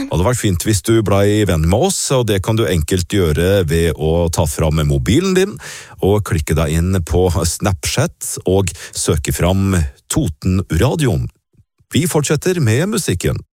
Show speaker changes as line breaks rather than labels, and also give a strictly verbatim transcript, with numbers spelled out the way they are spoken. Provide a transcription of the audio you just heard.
Og det var fint hvis du ble venn med oss, og det kan du enkelt gjøre ved å ta fram mobilen din og klikke deg inn på Snapchat og søke fram Totenradioen. Vi fortsetter med musikken.